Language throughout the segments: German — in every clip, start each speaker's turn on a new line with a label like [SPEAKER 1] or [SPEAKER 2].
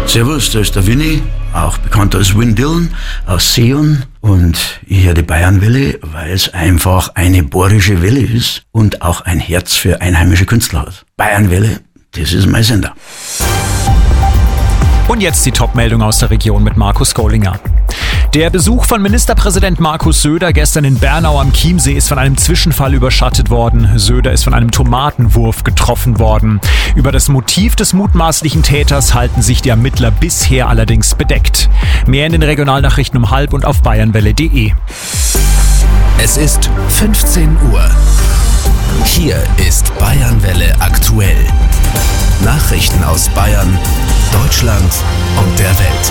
[SPEAKER 1] Servus, da ist der Winnie, auch bekannt als Win Dillon aus Seon. Und ich höre die Bayernwelle, weil es einfach eine bohrische Welle ist und auch ein Herz für einheimische Künstler hat. Bayernwelle, das ist mein Sender.
[SPEAKER 2] Und jetzt die Top-Meldung aus der Region mit Markus Gollinger. Der Besuch von Ministerpräsident Markus Söder gestern in Bernau am Chiemsee ist von einem Zwischenfall überschattet worden. Söder ist von einem Tomatenwurf getroffen worden. Über das Motiv des mutmaßlichen Täters halten sich die Ermittler bisher allerdings bedeckt. Mehr in den Regionalnachrichten um 12:30 und auf bayernwelle.de.
[SPEAKER 3] Es ist 15 Uhr. Hier ist Bayernwelle aktuell. Nachrichten aus Bayern, Deutschland und der Welt.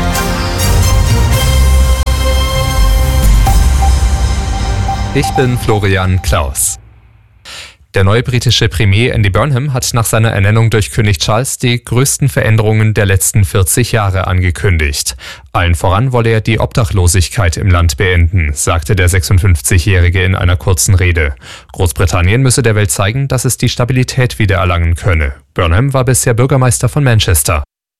[SPEAKER 4] Ich bin Florian Klaus. Der neue britische Premier Andy Burnham hat nach seiner Ernennung durch König Charles die größten Veränderungen der letzten 40 Jahre angekündigt. Allen voran wolle er die Obdachlosigkeit im Land beenden, sagte der 56-Jährige in einer kurzen Rede. Großbritannien müsse der Welt zeigen, dass es die Stabilität wiedererlangen könne. Burnham war bisher Bürgermeister von Manchester.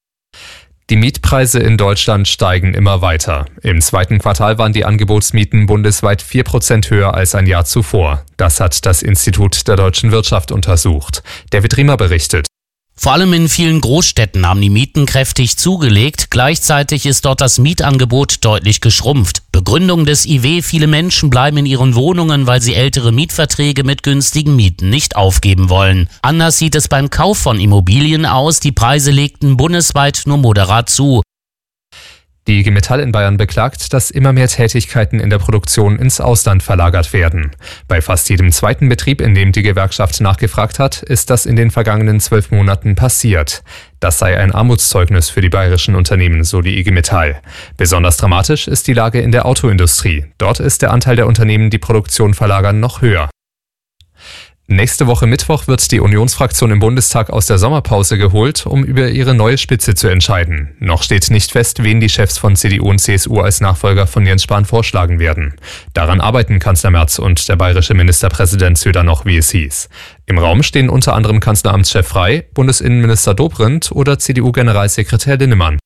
[SPEAKER 4] Die Mietpreise in Deutschland steigen immer weiter. Im zweiten Quartal waren die Angebotsmieten bundesweit 4% höher als ein Jahr zuvor. Das hat das Institut der deutschen Wirtschaft untersucht. David Riemer berichtet.
[SPEAKER 5] Vor allem in vielen Großstädten haben die Mieten kräftig zugelegt. Gleichzeitig ist dort das Mietangebot deutlich geschrumpft. Begründung des IW: viele Menschen bleiben in ihren Wohnungen, weil sie ältere Mietverträge mit günstigen Mieten nicht aufgeben wollen. Anders sieht es beim Kauf von Immobilien aus. Die Preise legten bundesweit nur moderat zu.
[SPEAKER 4] Die IG Metall in Bayern beklagt, dass immer mehr Tätigkeiten in der Produktion ins Ausland verlagert werden. Bei fast jedem zweiten Betrieb, in dem die Gewerkschaft nachgefragt hat, ist das in den vergangenen 12 Monaten passiert. Das sei ein Armutszeugnis für die bayerischen Unternehmen, so die IG Metall. Besonders dramatisch ist die Lage in der Autoindustrie. Dort ist der Anteil der Unternehmen, die Produktion verlagern, noch höher. Nächste Woche Mittwoch wird die Unionsfraktion im Bundestag aus der Sommerpause geholt, um über ihre neue Spitze zu entscheiden. Noch steht nicht fest, wen die Chefs von CDU und CSU als Nachfolger von Jens Spahn vorschlagen werden. Daran arbeiten Kanzler Merz und der bayerische Ministerpräsident Söder noch, wie es hieß. Im Raum stehen unter anderem Kanzleramtschef Frey, Bundesinnenminister Dobrindt oder CDU-Generalsekretär Linnemann.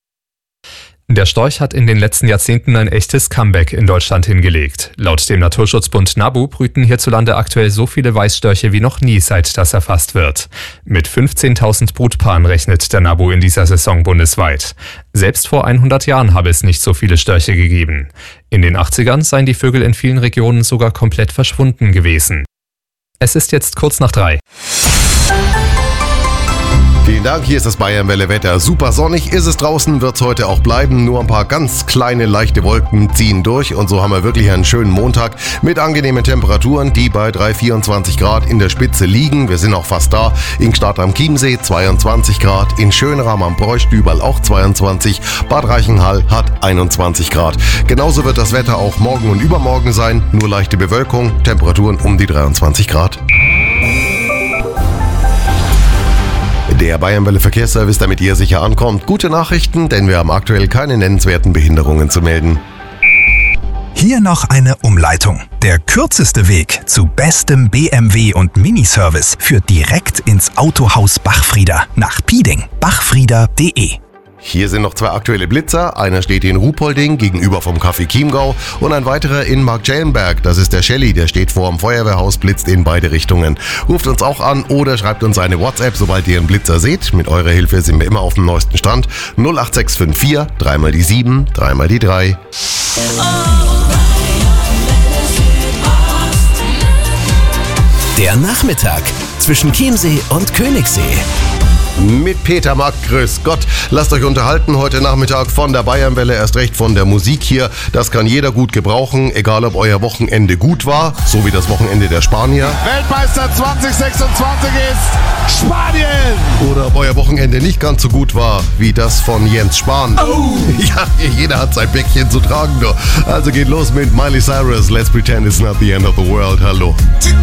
[SPEAKER 4] Der Storch hat in den letzten Jahrzehnten ein echtes Comeback in Deutschland hingelegt. Laut dem Naturschutzbund NABU brüten hierzulande aktuell so viele Weißstörche wie noch nie, seit das erfasst wird. Mit 15.000 Brutpaaren rechnet der NABU in dieser Saison bundesweit. Selbst vor 100 Jahren habe es nicht so viele Störche gegeben. In den 80ern seien die Vögel in vielen Regionen sogar komplett verschwunden gewesen. Es ist jetzt kurz nach 3.
[SPEAKER 6] Vielen Dank, hier ist das Bayernwelle-Wetter. Super sonnig ist es draußen, wird es heute auch bleiben. Nur ein paar ganz kleine, leichte Wolken ziehen durch. Und so haben wir wirklich einen schönen Montag mit angenehmen Temperaturen, die bei 24 Grad in der Spitze liegen. Wir sind auch fast da. Ingstadt am Chiemsee 22 Grad, in Schönram am Bräustüberl auch 22, Bad Reichenhall hat 21 Grad. Genauso wird das Wetter auch morgen und übermorgen sein. Nur leichte Bewölkung, Temperaturen um die 23 Grad. Der Bayernwelle-Verkehrsservice, damit ihr sicher ankommt. Gute Nachrichten, denn wir haben aktuell keine nennenswerten Behinderungen zu melden.
[SPEAKER 7] Hier noch eine Umleitung. Der kürzeste Weg zu bestem BMW und Miniservice führt direkt ins Autohaus Bachfrieder nach Pieding. Bachfrieder.de.
[SPEAKER 6] Hier sind noch 2 aktuelle Blitzer. Einer steht in Ruhpolding gegenüber vom Café Chiemgau und ein weiterer in Marktschellenberg. Das ist der Shelly, der steht vor dem Feuerwehrhaus, blitzt in beide Richtungen. Ruft uns auch an oder schreibt uns eine WhatsApp, sobald ihr einen Blitzer seht. Mit eurer Hilfe sind wir immer auf dem neuesten Stand. 08654 3 mal die 7, 3 mal die 3.
[SPEAKER 3] Der Nachmittag zwischen Chiemsee und Königssee.
[SPEAKER 6] Mit Peter Mack, grüß Gott. Lasst euch unterhalten heute Nachmittag von der Bayernwelle, erst recht von der Musik hier. Das kann jeder gut gebrauchen, egal ob euer Wochenende gut war, so wie das Wochenende der Spanier.
[SPEAKER 8] Weltmeister 2026 ist Spanien!
[SPEAKER 6] Oder ob euer Wochenende nicht ganz so gut war, wie das von Jens Spahn.
[SPEAKER 8] Oh.
[SPEAKER 6] Ja, jeder hat sein Päckchen zu tragen. Also geht los mit Miley Cyrus, Let's Pretend It's Not the End of the World. Hallo.